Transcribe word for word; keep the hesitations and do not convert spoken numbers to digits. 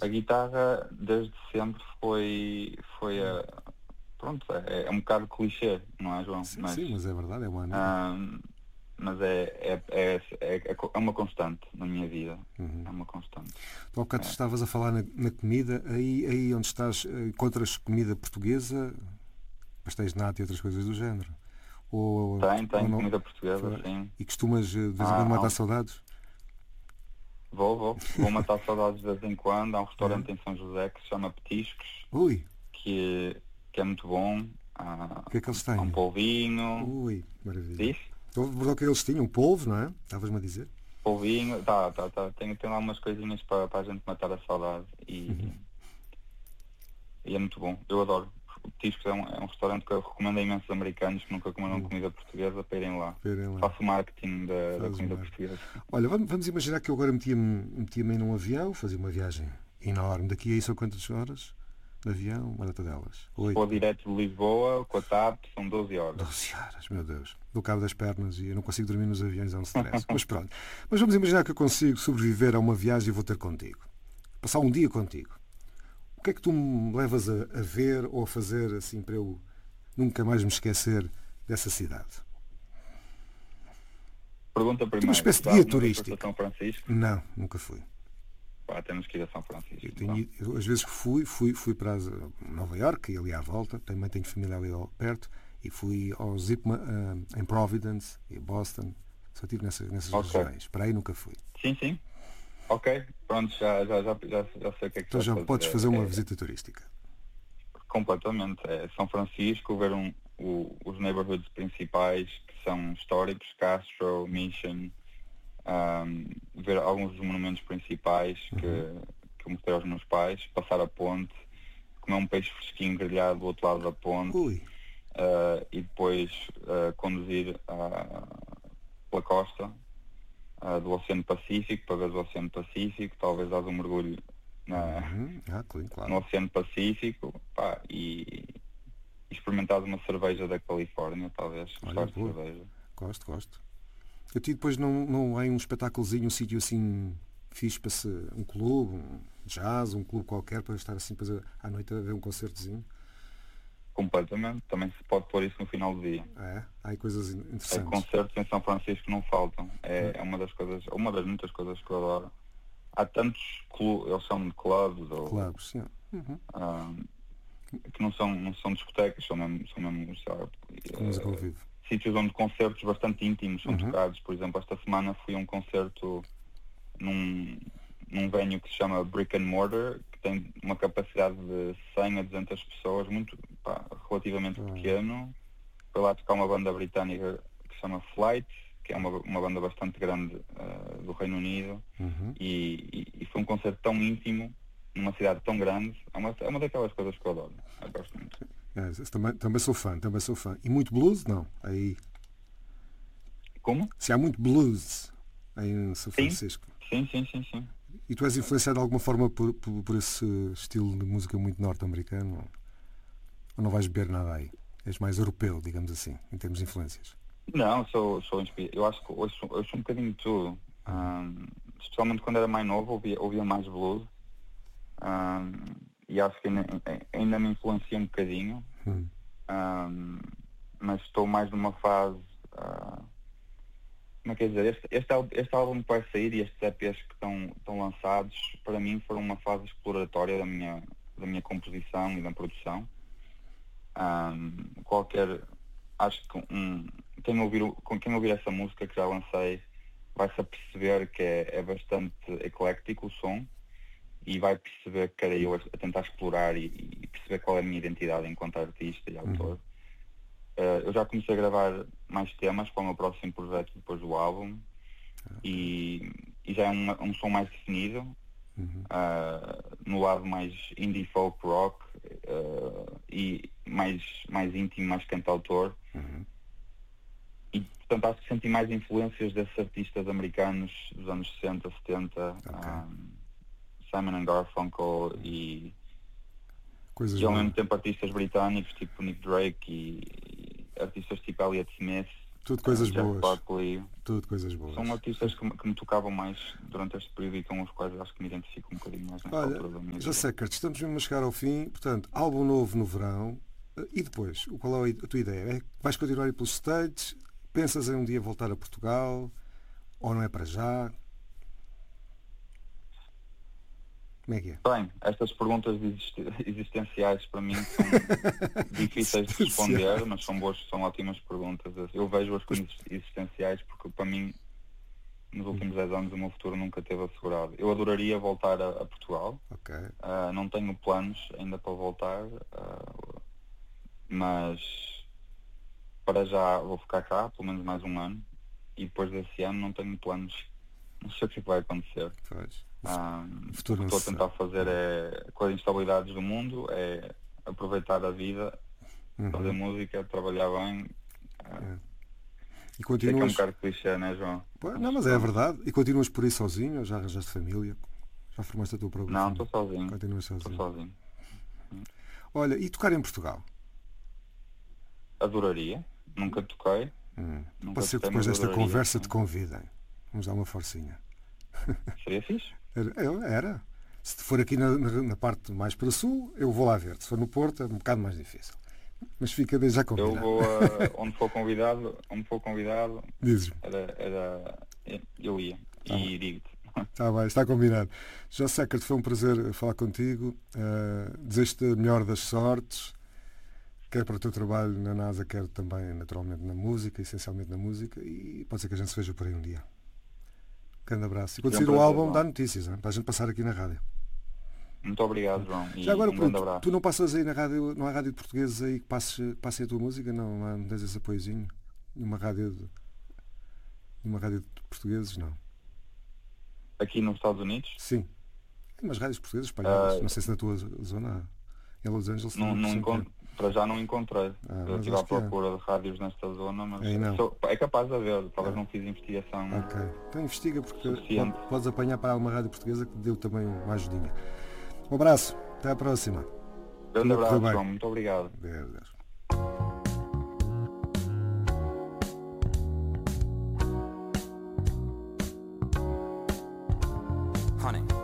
A guitarra desde sempre foi, foi a, pronto, é, é um bocado clichê, não é, João? Sim, mas, sim, mas é verdade, é uma amiga. Um, mas é, é, é, é, é uma constante na minha vida. Uhum. É uma constante. Tu há bocado É. estavas a falar na, na comida, aí, aí onde estás, encontras comida portuguesa, pastéis de nata e outras coisas do género? Ou, Tem, ou tem não? comida portuguesa, sim. E costumas de vez em Há, quando há matar um... saudades? Vou, vou. Vou matar saudades de vez em quando. Há um restaurante É? em São José que se chama Petiscos, Ui, que, que é muito bom. Há, o que é que eles há têm? um polvinho. Ui, maravilha. Diz? Então, mas o que eles tinham? Polvo, não é? Estavas-me a dizer? Polvinho. Tá, tá, tá. Tem, tem lá umas coisinhas para, para a gente matar a saudade. E, Uhum. e é muito bom. Eu adoro. O Petiscos é um, é um restaurante que eu recomendo a imensos americanos que nunca comeram Uhum. comida portuguesa para irem lá. Verem lá. Faço o marketing da, da Fazes comida marketing. portuguesa. Olha, vamos, vamos imaginar que eu agora metia-me metia-me num avião, fazia uma viagem enorme. Daqui a isso são quantas horas? De avião, uma data delas. Se Oito. for direto de Lisboa, com a TAP, são doze horas. doze horas, meu Deus. Do cabo das pernas e eu não consigo dormir nos aviões, é um stress. Mas pronto. Mas vamos imaginar que eu consigo sobreviver a uma viagem e vou ter contigo. Passar um dia contigo. O que é que tu me levas a, a ver ou a fazer assim para eu nunca mais me esquecer dessa cidade? Pergunta primeiro. Uma espécie de Já guia alguma vez turístico. foste a São Francisco? Não, nunca fui. Pá, temos que ir a São Francisco. Eu tenho, ido- eu, às vezes que fui, fui, fui para as, Nova Iorque e ali à volta, também tenho família ali ao- perto, e fui ao Zipma, ah, em Providence e Boston, só estive nessas, nessas Ok. regiões. Para aí nunca fui. Sim, sim. Ok, pronto, já, já, já, já, já sei o que é que Então vais já fazer. podes fazer uma É, visita turística. completamente. É São Francisco, ver um, o, os neighborhoods principais que são históricos, Castro, Mission, um, ver alguns dos monumentos principais que, Uhum. que eu mostrei aos meus pais, passar a ponte, comer um peixe fresquinho grelhado do outro lado da ponte. Ui, Uh, e depois uh, conduzir uh, pela costa uh, do Oceano Pacífico, para ver o Oceano Pacífico, talvez dar um mergulho na, uhum. Ah, claro, no claro. Oceano Pacífico, pá, e, e experimentar uma cerveja da Califórnia, talvez. Olha, Gostar de boa. cerveja. Gosto, gosto. Eu ti depois não, não há um espetáculozinho, um sítio assim fixe para se. Um clube, um jazz, um clube qualquer para estar assim depois à noite a ver um concertozinho. Completamente. Também se pode pôr isso no final do dia. É, há aí coisas É, interessantes. concertos em São Francisco não faltam. É, é uma das coisas, uma das muitas coisas que eu adoro. Há tantos clubes, eles são de clubes ou Clubes, sim. Uhum. um, que não são, não são discotecas, são mesmo, são mesmo sabe, Com música ao uh, vivo. sítios onde concertos bastante íntimos são Uhum. tocados. Por exemplo, esta semana fui a um concerto num, num venue que se chama Brick and Mortar, que tem uma capacidade de cem a duzentas pessoas, muito, pá, relativamente Uhum. pequeno. Foi lá tocar uma banda britânica que se chama Flight, que é uma, uma banda bastante grande uh, do Reino Unido. Uhum. E, e, e foi um concerto tão íntimo, numa cidade tão grande. É uma, é uma daquelas coisas que eu adoro. Eu gosto muito. É, também, também sou fã, também sou fã. E muito blues? Não. Aí. Como? Se há muito blues aí em São Sim. Francisco. Sim, sim, sim, sim. E tu és influenciado de alguma forma por, por, por esse estilo de música muito norte-americano? Ou não vais beber nada aí? És mais europeu, digamos assim, em termos de influências. Não, sou, sou inspirado. Eu acho que ouço, ouço um bocadinho de tudo. Um, especialmente quando era mais novo, ouvia, ouvia mais blues. Um, e acho que ainda, ainda me influencia um bocadinho. Hum. Um, mas estou mais numa fase. Uh, como é que é dizer? Este, este, ál- este álbum que vai sair e estes E Ps que estão, estão lançados, para mim foram uma fase exploratória da minha, da minha composição e da produção. Um, qualquer. Acho que um, quem, ouvir, o- com quem ouvir essa música que já lancei vai-se aperceber que é, é bastante eclético o som e vai perceber que era eu a, a tentar explorar e, e perceber qual é a minha identidade enquanto artista e autor. Uhum. Uh, eu já comecei a gravar mais temas para o meu próximo projeto depois do álbum e, e já é um, um som mais definido, Uhum. uh, no lado mais indie folk rock uh, e mais, mais íntimo, mais cantautor. Uhum. E portanto acho que senti mais influências desses artistas americanos dos anos sessenta, setenta, Ok. um, Simon and Garfunkel e, Coisas e ao boas. mesmo tempo artistas britânicos tipo Nick Drake e, e artistas tipo Elliott Smith. Tudo coisas Jeff boas. Buckley. Tudo coisas boas. São artistas que, me- que me tocavam mais durante este período e com os quais acho que me identifico um bocadinho mais nesta Olha, altura da minha já vida. sei, Kurt, estamos mesmo a chegar ao fim. Portanto, álbum novo no verão. E depois, qual é a tua ideia? É que vais continuar a ir pelos States? Pensas em um dia voltar a Portugal? Ou não é para já? Como é que é? Bem, estas perguntas exist- existenciais para mim são difíceis de responder, mas são boas, são ótimas perguntas. Eu vejo-as como exist- existenciais porque para mim, nos últimos dez anos, o meu futuro nunca esteve assegurado. Eu adoraria voltar a, a Portugal. Ok. Uh, não tenho planos ainda para voltar, uh, mas para já vou ficar cá, pelo menos mais um ano, e depois desse ano não tenho planos. Não sei o que vai acontecer. Pois. Ah, O o futuro que não estou a se tentar sabe. fazer é, com as instabilidades do mundo, é aproveitar a vida, fazer Uhum. música, trabalhar bem. Ah, E sei que é um continuas. bocado clichê, né, João? Pois, não, mas é a verdade. E continuas por aí sozinho? Ou já arranjaste família? Já formaste a tua própria Não, família? estou sozinho. Continuas Estou sozinho. sozinho. Olha, e tocar em Portugal? Adoraria. Nunca toquei. Hum. Nunca Pode ser que toquei, depois mas desta adoraria, conversa sim. te convidem. Vamos dar uma forcinha. Seria fixe? Era. eu- era. Se for aqui na, na- na parte mais para sul, eu vou lá ver. Se for no Porto, é um bocado mais difícil. Mas fica desde já Eu combinado. vou a, onde for convidado, onde for convidado, Dizes-me. era, era, eu ia. Tá E digo-te. Está bem, está combinado. Já sei que foi um prazer falar contigo. Uh, Desejo-te a melhor das sortes, quer para o teu trabalho na NASA, quer também, naturalmente, na música, essencialmente na música. E pode ser que a gente se veja por aí um dia. Grande abraço. E quando Foi um sair o prazer, álbum, João. dá notícias, hein? Para a gente passar aqui na rádio. Muito obrigado, João. E Já agora, um grande pronto, abraço. tu não passas aí na rádio, não há rádio de portugueses aí que passe, passe a tua música? Não, não, há- não tens esse apoiozinho? Numa rádio de, numa rádio de portugueses, não? Aqui nos Estados Unidos, Sim. Tem umas rádios portuguesas espalhadas. Ah, Não sei se na tua zona, em Los Angeles, não, não sim, encont- para já não encontrei. Ah, eu mas estive à acho que há. procura de rádios nesta zona, mas Aí não. sou- é capaz de haver. Talvez Ah. não fiz investigação. Ok. Então investiga porque Suficiente. pode- podes apanhar para alguma rádio portuguesa que te deu também uma ajudinha. Um abraço. Até à próxima. Grande Tudo a correr abraço, bem. João. Muito obrigado. Deus, Deus. Honey.